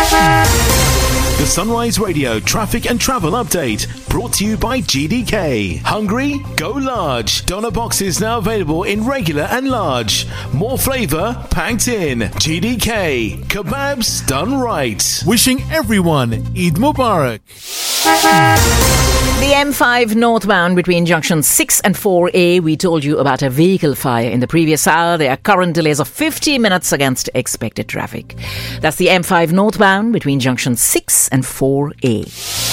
The Sunrise Radio traffic and travel update brought to you by GDK. Hungry? Go large. Doner boxes now available in regular and large. More flavour packed in. GDK. Kebabs done right. Wishing everyone Eid Mubarak. The M5 northbound between junction 6 and 4A, we told you about a vehicle fire in the previous hour. There are current delays of 50 minutes against expected traffic. That's the M5 northbound between junction 6 and 4A.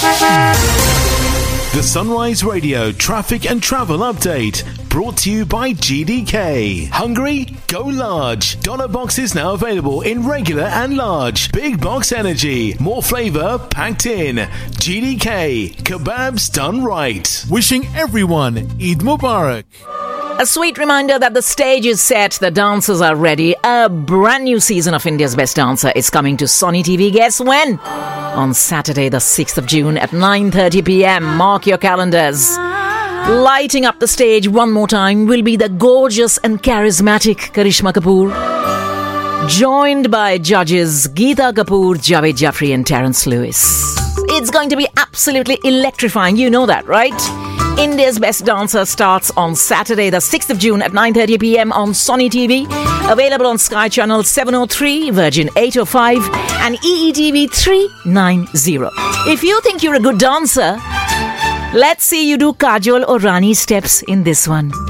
The Sunrise Radio traffic and travel update brought to you by GDK. Hungry? Go large. Doner boxes now available in regular and large. Big box energy. More flavour packed in. GDK. Kebabs done right. Wishing everyone Eid Mubarak. A sweet reminder that the stage is set, the dancers are ready. A brand new season of India's Best Dancer is coming to Sony TV. Guess when? On Saturday, the 6th of June at 9:30 p.m. Mark your calendars. Lighting up the stage one more time will be the gorgeous and charismatic Karishma Kapoor, joined by judges Geeta Kapoor, Javed Jaffrey and Terence Lewis. It's going to be absolutely electrifying. You know that, right? India's Best Dancer starts on Saturday, the 6th of June at 9:30 p.m. on Sony TV. Available on Sky Channel 703, Virgin 805 and EETV 390. If you think you're a good dancer, let's see you do Kajol or Rani steps in this one.